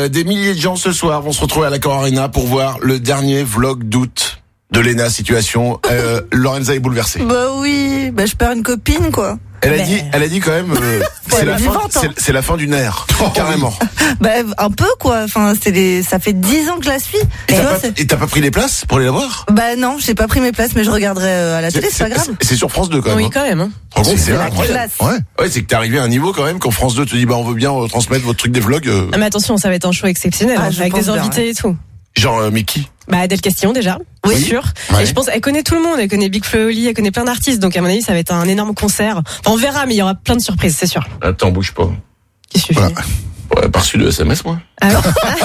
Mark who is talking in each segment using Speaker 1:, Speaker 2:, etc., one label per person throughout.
Speaker 1: Des milliers de gens ce soir vont se retrouver à l'Accor Arena pour voir le dernier vlog d'août de Léna. Situation, Lorenza est bouleversée.
Speaker 2: Bah oui, je perds une copine, quoi.
Speaker 1: Elle a dit quand même, c'est la fin d'une ère, carrément.
Speaker 2: Un peu, quoi. Enfin, ça fait 10 ans que je la suis.
Speaker 1: Et t'as pas pris les places pour aller la voir?
Speaker 2: Non, j'ai pas pris mes places, mais je regarderai à la télé, c'est pas grave.
Speaker 1: C'est sur France 2 quand même.
Speaker 3: Oui, quand même. Hein.
Speaker 1: C'est
Speaker 2: la classe.
Speaker 1: Ouais, c'est que t'es arrivé à un niveau quand même quand France 2 te dit on veut bien transmettre votre truc des vlogs.
Speaker 3: Mais attention, ça va être un show exceptionnel, avec des invités et tout.
Speaker 1: Genre, mais qui?
Speaker 3: Adèle Castillon déjà, oui, sûr. Ouais. Et je pense, elle connaît tout le monde, elle connaît Big Flo et Oli, elle connaît plein d'artistes, donc à mon avis, ça va être un énorme concert. Enfin, on verra, mais il y aura plein de surprises, c'est sûr.
Speaker 1: Attends, bouge pas.
Speaker 3: Qu'est-ce que tu fais?
Speaker 1: Ouais, pas reçu de SMS, moi.
Speaker 3: Alors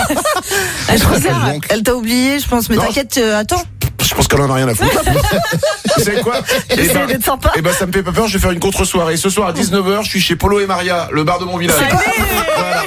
Speaker 2: elle t'a oublié, je pense, mais t'inquiète, attends.
Speaker 1: Je pense qu'elle en a rien à foutre. Vous savez quoi?
Speaker 2: D'être sympa.
Speaker 1: Ça me fait pas peur, je vais faire une contre-soirée. Ce soir à 19h, je suis chez Polo et Maria, le bar de mon village. Voilà.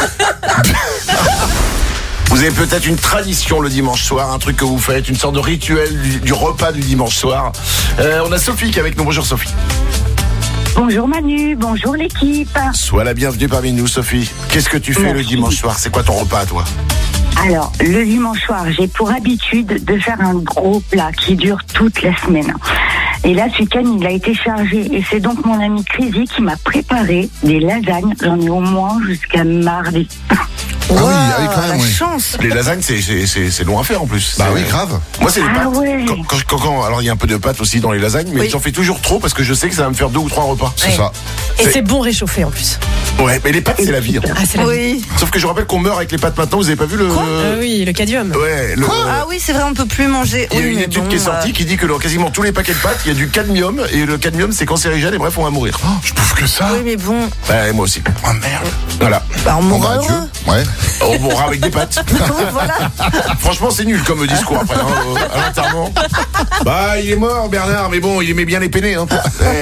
Speaker 1: Vous avez peut-être une tradition le dimanche soir, un truc que vous faites, une sorte de rituel du repas du dimanche soir. On a Sophie qui est avec nous. Bonjour Sophie.
Speaker 4: Bonjour Manu, bonjour l'équipe.
Speaker 1: Sois la bienvenue parmi nous Sophie. Qu'est-ce que tu fais le dimanche soir? C'est quoi ton repas toi?
Speaker 4: Alors, le dimanche soir, j'ai pour habitude de faire un gros plat qui dure toute la semaine. Et là, ce week-end, il a été chargé. Et c'est donc mon ami Crazy qui m'a préparé des lasagnes. J'en ai au moins jusqu'à mardi.
Speaker 2: Quand même, la chance.
Speaker 1: Les lasagnes, c'est long à faire en plus.
Speaker 5: Bah oui, grave.
Speaker 1: Moi, c'est les pâtes.
Speaker 4: Ouais.
Speaker 1: Alors, il y a un peu de pâtes aussi dans les lasagnes, mais j'en fais toujours trop parce que je sais que ça va me faire 2 ou 3 repas.
Speaker 5: C'est ça.
Speaker 3: Et c'est bon réchauffé en plus.
Speaker 1: Ouais, mais les pâtes, c'est la vie. Hein.
Speaker 3: Ah, c'est la vie.
Speaker 1: Sauf que je rappelle qu'on meurt avec les pâtes maintenant. Vous avez pas vu le...
Speaker 3: Oui, le cadmium.
Speaker 1: Ouais.
Speaker 2: Ah oui, c'est vrai, on peut plus manger.
Speaker 1: Il y a une étude qui est sortie qui dit que dans quasiment tous les paquets de pâtes, il y a du cadmium. Et le cadmium, c'est cancérigène et bref, on va mourir.
Speaker 5: Je trouve que ça.
Speaker 2: Oui, mais bon.
Speaker 1: Ouais, moi aussi.
Speaker 5: Oh merde.
Speaker 1: Voilà.
Speaker 2: On mourra heureux.
Speaker 5: Ouais.
Speaker 1: On mourra avec des pâtes.
Speaker 2: Voilà.
Speaker 1: Franchement, c'est nul comme discours après, à l'enterrement. Il est mort, Bernard, mais bon, il aimait bien les peinés. Hein.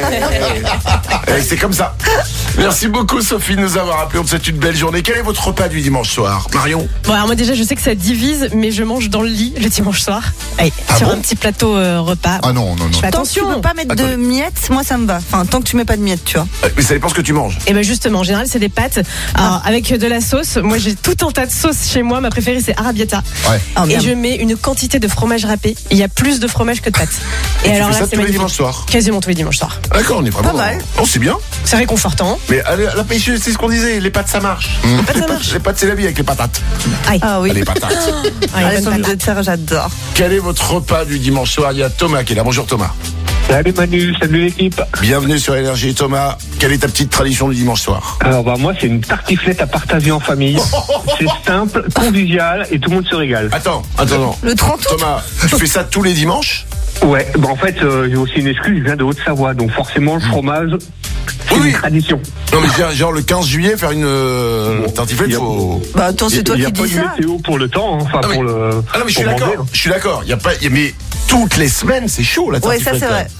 Speaker 1: C'est comme ça. Merci beaucoup, Sophie, de nous avoir appelé. On te souhaite une belle journée. Quel est votre repas du dimanche soir, Marion?
Speaker 3: Alors moi déjà, je sais que ça divise, mais je mange dans le lit le dimanche soir. Allez, sur un petit plateau repas.
Speaker 5: Ah non.
Speaker 2: Attention, tu peux pas mettre de miettes, moi ça me va. Enfin, tant que tu mets pas de miettes, tu vois.
Speaker 1: Mais ça dépend ce que tu manges.
Speaker 3: Et justement, en général, c'est des pâtes. Alors, avec de la sauce. Moi, j'ai tout un tas de sauces chez moi. Ma préférée, c'est Arrabbiata.
Speaker 5: Ouais.
Speaker 3: Et je mets une quantité de fromage râpé. Il y a plus de fromage que de pâtes.
Speaker 1: Et alors là, c'est tous les dimanches soirs.
Speaker 3: Quasiment tous les dimanches soirs.
Speaker 1: D'accord, on est vraiment.
Speaker 2: Pas mal.
Speaker 1: Oh, c'est bien.
Speaker 3: C'est réconfortant.
Speaker 1: Mais la pêche, c'est ce qu'on disait. Les pâtes, ça marche.
Speaker 3: Les pâtes, ça marche.
Speaker 1: Les pâtes, c'est la vie avec les patates.
Speaker 2: Ah oui.
Speaker 1: Les patates.
Speaker 2: Les pommes de terre, j'adore.
Speaker 1: Quel est votre repas du dimanche soir? Il y a Thomas qui est là. Bonjour Thomas.
Speaker 6: Salut Manu, salut l'équipe.
Speaker 1: Bienvenue sur Énergie. Thomas, quelle est ta petite tradition du dimanche soir?
Speaker 6: Alors moi c'est une tartiflette à partager en famille. C'est simple, convivial et tout le monde se régale.
Speaker 1: Attends.
Speaker 2: Le 30 août.
Speaker 1: Thomas, tu fais ça tous les dimanches?
Speaker 6: Ouais, en fait j'ai aussi une excuse, je viens de Haute-Savoie, donc forcément le fromage, c'est une tradition.
Speaker 1: Non mais genre le 15 juillet faire une tartiflette, faut...
Speaker 2: Attends, c'est toi qui dis ça.
Speaker 6: Il n'y a pas de météo pour le temps, pour le...
Speaker 1: Ah non mais je suis d'accord, mais toutes les semaines c'est chaud la tartiflette.
Speaker 2: Ouais, ça c'est vrai.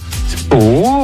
Speaker 6: Oh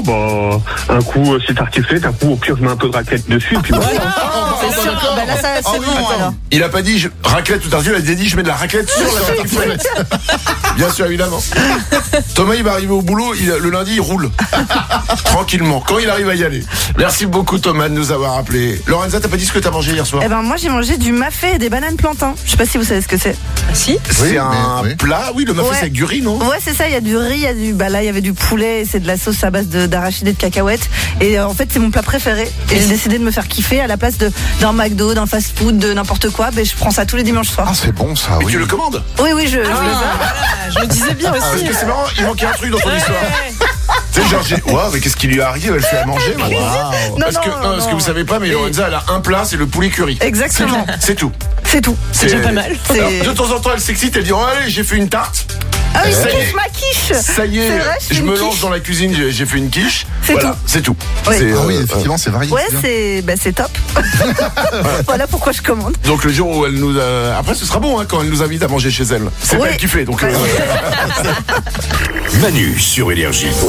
Speaker 6: un coup c'est tartiflette, un coup au pire je mets un peu de raclette dessus, puis voilà.
Speaker 2: C'est sûr. Là ça c'est bon alors.
Speaker 1: Il a pas dit raclette ou tartiflette, il a dit je mets de la raclette sur la tartiflette. Bien sûr, évidemment. Thomas, il va arriver au boulot, le lundi, il roule. Tranquillement, quand il arrive à y aller. Merci beaucoup, Thomas, de nous avoir appelé. Lorenza, t'as pas dit ce que t'as mangé hier soir?
Speaker 2: Moi, j'ai mangé du mafé et des bananes plantains. Je sais pas si vous savez ce que c'est.
Speaker 3: Si.
Speaker 1: C'est un plat, le mafé, c'est avec du riz, non?
Speaker 2: Ouais, c'est ça, il y a du riz, là, il y avait du poulet, et c'est de la sauce à base d'arachides et de cacahuètes. Et en fait, c'est mon plat préféré. Et j'ai décidé de me faire kiffer à la place d'un McDo, d'un fast-food, de n'importe quoi. Je prends ça tous les dimanches soirs.
Speaker 5: Ah, c'est bon ça,
Speaker 1: Mais tu le commandes?
Speaker 2: Oui, je le fais.
Speaker 3: Je le disais bien aussi.
Speaker 1: Parce que c'est marrant, il manquait un truc dans ton histoire. Tu sais, genre, mais qu'est-ce qui lui arrive? Elle fait à manger. Parce que vous savez pas, mais Lorenza, elle a un plat, c'est le poulet curry.
Speaker 2: Exactement.
Speaker 1: C'est tout.
Speaker 2: C'est tout.
Speaker 3: C'est déjà pas mal.
Speaker 1: Alors, de temps en temps, elle s'excite, elle dit allez, j'ai fait une tarte.
Speaker 2: Ah oui, c'est ma quiche.
Speaker 1: Ça y est,
Speaker 2: vrai,
Speaker 1: je me lance dans la cuisine, j'ai fait une quiche. C'est tout.
Speaker 2: Oui.
Speaker 5: Oui, effectivement, c'est varié.
Speaker 2: Ouais, c'est top. Voilà pourquoi je commande.
Speaker 1: Donc le jour où elle nous... Après, ce sera bon quand elle nous invite à manger chez elle. C'est pas elle qui fait, donc...
Speaker 7: Manu sur Énergie.